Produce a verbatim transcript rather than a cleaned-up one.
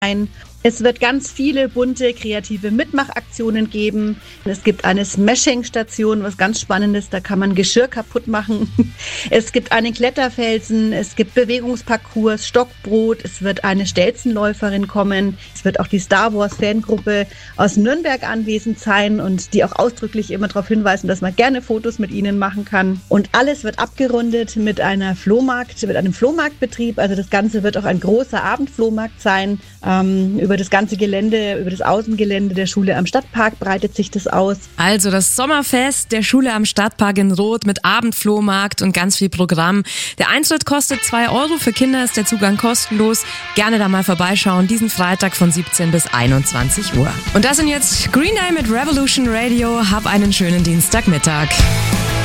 Es wird ganz viele bunte, kreative Mitmachaktionen geben. Es gibt eine Smashing-Station, was ganz Spannendes, da kann man Geschirr kaputt machen. Es gibt einen Kletterfelsen, es gibt Bewegungsparcours, Stockbrot, es wird eine Stelzenläuferin kommen. Es wird auch die Star Wars-Fangruppe aus Nürnberg anwesend sein und die auch ausdrücklich immer darauf hinweisen, dass man gerne Fotos mit ihnen machen kann. Und alles wird abgerundet mit einer Flohmarkt, mit einem Flohmarktbetrieb. Also das Ganze wird auch ein großer Abendflohmarkt sein. Ähm, über das ganze Gelände, über das Außengelände der Schule am Stadtpark breitet sich das aus. Also das Sommerfest der Schule am Stadtpark in Roth mit Abendflohmarkt und ganz viel Programm. Der Eintritt kostet zwei Euro, für Kinder ist der Zugang kostenlos. Gerne da mal vorbeischauen, diesen Freitag von siebzehn bis einundzwanzig Uhr. Und das sind jetzt Green Day mit Revolution Radio. Hab einen schönen Dienstagmittag.